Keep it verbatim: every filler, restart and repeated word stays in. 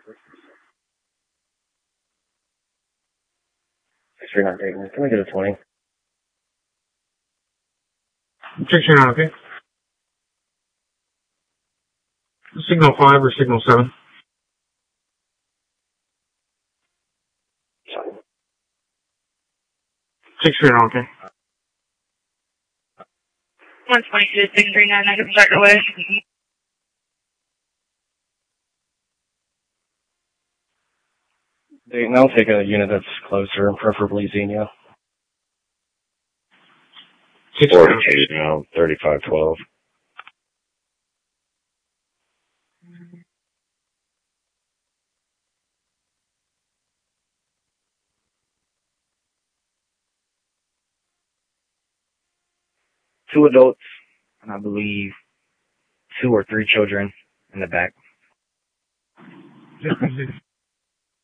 six three nine Dayton. Can we get a twenty? six three nine, okay. Signal five or signal seven? Sorry. six three nine, okay. one twenty-two, six three nine, I can start your way. Dayton, I'll take a unit that's closer, preferably Xenia. forty-eight now, thirty-five twelve. Two adults, and I believe two or three children in the back.